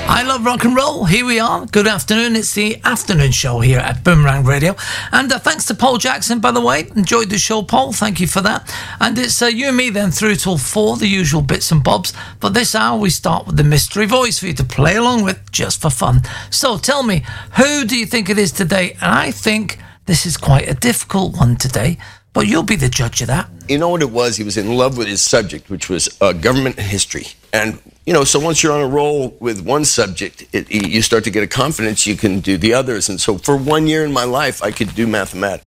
I love rock and roll. Here we are. Good afternoon. It's the afternoon show here at Boomerang Radio. And thanks to Paul Jackson, by the way. Enjoyed the show, Paul. Thank you for that. And it's you and me then through till 4, the usual bits and bobs. But this hour we start with the mystery voice for you to play along with just for fun. So tell me, who do you think it is today? And I think this is quite a difficult one today. But you'll be the judge of that. You know what it was? He was in love with his subject, which was government history. And, so once you're on a roll with one subject, you start to get a confidence you can do the others. And so for 1 year in my life, I could do mathematics.